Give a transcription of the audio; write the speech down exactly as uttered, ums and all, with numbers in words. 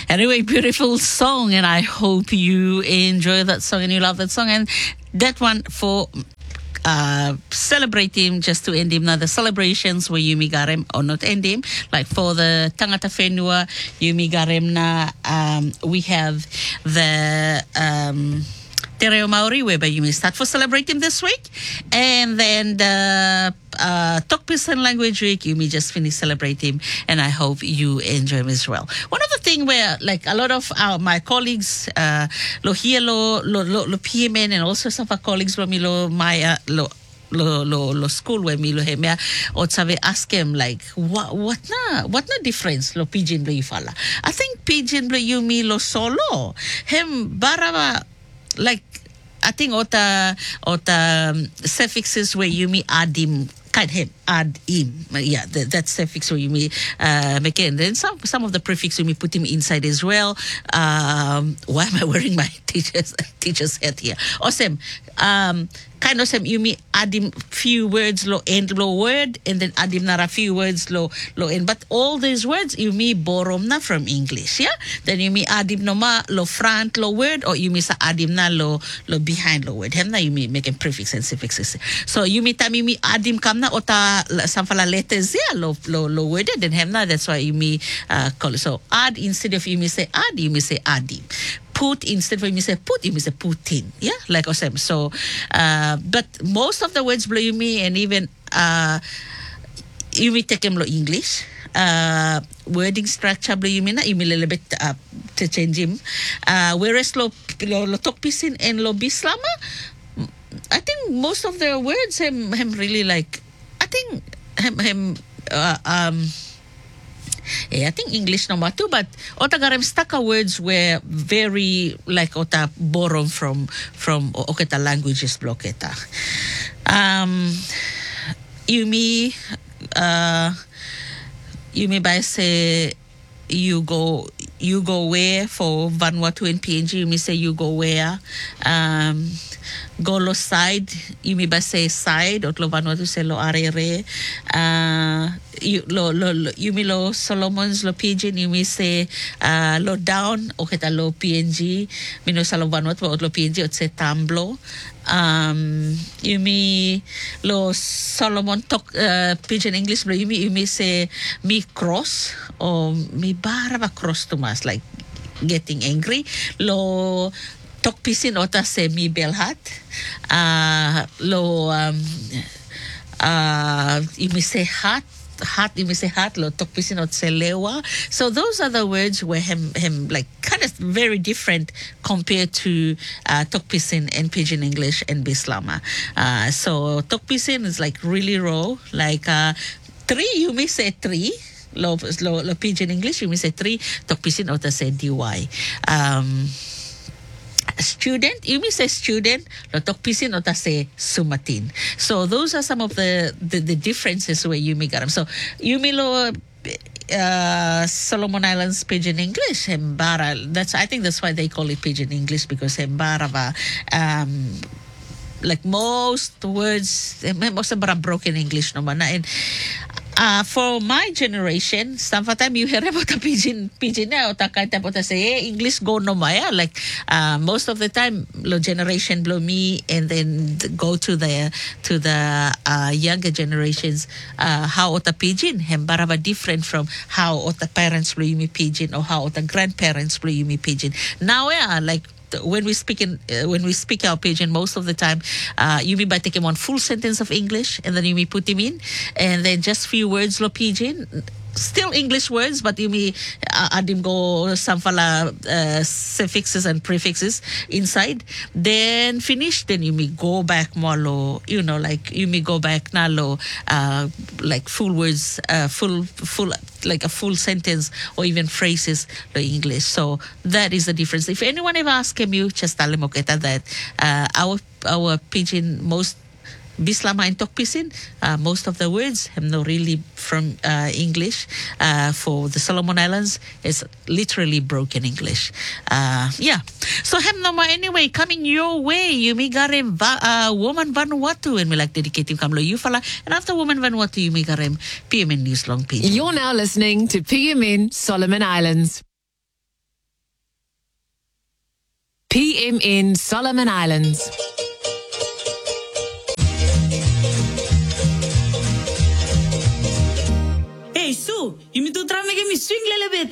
Anyway, beautiful song, and I hope you enjoy that song and you love that song. And that one for uh, celebrate him, just to end him now. The celebrations where Yumi Garem, or not end him, like for the Tangata Whenua, Yumi Garem na, um, we have the... Um, Te Reo Maori, whereby you may start for celebrate him this week. And then the uh, Tok Pisin Language Week, you may just finish celebrate him. And I hope you enjoy him as well. One of the things where, like, a lot of our, my colleagues, uh, lo here, lo, lo, lo, lo P M N, and also some of our colleagues, lo, mi lo, Maya, lo, lo, lo, lo school, where mi lo he mea, o tsave ask him, like, what, what na, what na difference, lo pidgin lo ifala? I think pidgin lo you mi lo solo. Hem, barava, like, I think ota ota um, suffixes where you may add him, kind him, add him. Yeah, that, that suffix where you may uh, make it. And then some some of the prefix you may put him inside as well. Um, why am I wearing my teacher's teacher's hat here? Awesome. Um, kind of some you may add him few words lo end lo word, and then add him na few words lo lo end. But all these words you may borrow na from English, yeah. Then you may add him no ma lo front lo word, or you may sa add him na lo lo behind lo word. Hem na you may make him prefix and suffixes. So you may time you may add him kam na ota some fala letters yeah lo lo lo word. Then hem na that's why you may uh, call it. So add instead of you may say add, you may say add him. Put instead of you say put, you say put in, yeah, like awesome. So, uh, but most of the words blow you me, and even uh, you may take them lo English. Uh, wording structure blow you me na you may a little bit uh, to change him. Uh, whereas lo lo lo Tok Pisin and lo Bislama, I think most of the words him him really like. I think him him uh, um. Yeah, I think English number two, but ota garem staka words were very like ota borrowed from from oketa languages bloketa. Um, you me, uh, you me by say you go you go where for Vanuatu and P N G. You may say you go where. Um, go lo side, you may by say side, or lo Vanuatu say lo arere. Uh, you lo lo lo you may lo Solomons lo Pidgin, you may say uh, lo down, o kita lo P N G. Mino sa lo Vanuatu o lo P N G o say tamblo. Um, you may lo Solomon talk uh, Pidgin English, you may you may say me cross or me baraba cross to mas, like getting angry. Lo Tok Pisin ota se mi belhat. Uh, lo um, uh, you may say hat. Hat, you may say hat, lo Tok Pisin ot se lewa. So those are the words where him him like kind of very different compared to uh, Tok Pisin and Pidgin English and Bislama. Uh, so Tok Pisin is like really raw, like uh, three, you may say three. Lo lo lo Pidgin English, you may say three. Tok Pisin ota se dy. Um, Student, you may say student, lo Tok Pisin ota say sumatin. So those are some of the, the, the differences where you may get them. So you may lo uh, Solomon Islands Pidgin English, hembara. That's I think that's why they call it Pidgin English, because hembara ba, um like most words, most of them are broken English no man. And Uh, for my generation, some time you hear about a pidgin, pidgin na, o takay tapo ta say, English go no maya. Like, uh, most of the time, lo generation blow me, and then go to the, to the, uh, younger generations, uh, how ota pidgin, hembarava different from how ota parents blow me pidgin, or how ota grandparents blow me pidgin. Now, yeah, like, when we speak in uh, when we speak our Pidgin, most of the time, uh, you mean by taking one full sentence of English and then you may put him in, and then just few words lo Pidgin, still English words, but you may uh, add him go some fala uh, suffixes and prefixes inside. Then finish. Then you may go back more lo, you know, like you may go back na lo, uh, like full words, uh, full full. like a full sentence or even phrases the English. So that is the difference. If anyone ever asks him, you just tell him okay, that uh, our our Pidgin, most Bislama and Tok Pisin, uh, most of the words have no really from uh, English. Uh, for the Solomon Islands, it's literally broken English. Uh, yeah. So hem no more anyway, coming your way, you may garem uh, woman Vanuatu, and we like dedicating kamlo yufala. And after woman Vanuatu, you may garem P M N News Long Pidgin. You're now listening to P M N Solomon Islands. P M in Solomon Islands. Hey, Sue, you mean to try me get me swing a little bit?